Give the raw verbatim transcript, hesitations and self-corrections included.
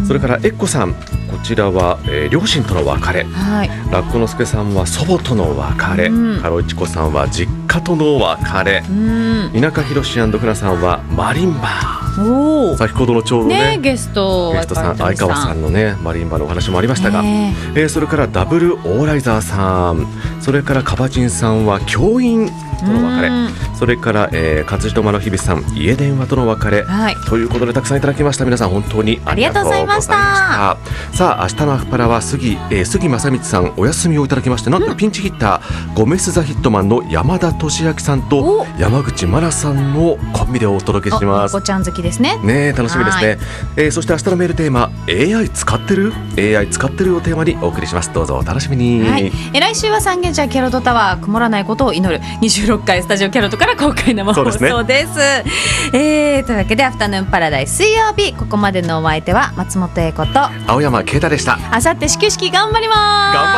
それからえっこさん、こちらは、えー、両親との別れ、 はい、 ラッコのすけさんは祖母との別れ、 うん、 ハロイチコさんは実家との別れ、うん、稲嘉宏フナさんはマリンバ。お先ほどのちょうど ね, ねゲストゲストさん相川さんのねマリンバのお話もありましたが、えーえー、それからダブルオーライザーさん、それからカバチンさんは教員との別れ、それから、えー、勝人丸日々さん家電話との別れ、はい、ということでたくさんいただきました。皆さん本当にありがとうございました。さあ明日のアフパラは杉、えー、杉正道さんお休みをいただきまして、なんとピンチヒッター、うん、ゴメスザヒットマンの山田俊明さんと山口真奈さんのコンビでお届けします。 お子ちゃん好きですね。 ね楽しみですね、えー、そして明日のメールテーマ エーアイ 使ってる エーアイ 使ってるをテーマにお送りします。どうぞお楽しみに、はい、 え来週は三軒茶屋キャロットタワー曇らないことを祈るにじゅうろっかいスタジオキャロットから公開生放送です。そうです、ねえー、というわけでアフタヌーンパラダイス水曜日、ここまでのお相手は松本英子と青山啓太でした。 あさって始球式頑張ります。